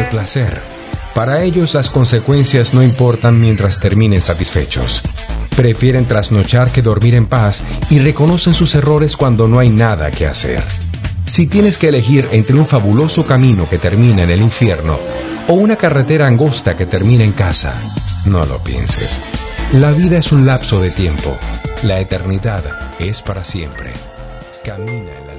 placer. Para ellos las consecuencias no importan mientras terminen satisfechos. Prefieren trasnochar que dormir en paz y reconocen sus errores cuando no hay nada que hacer. Si tienes que elegir entre un fabuloso camino que termina en el infierno o una carretera angosta que termina en casa, no lo pienses. La vida es un lapso de tiempo. La eternidad es para siempre. Camina en la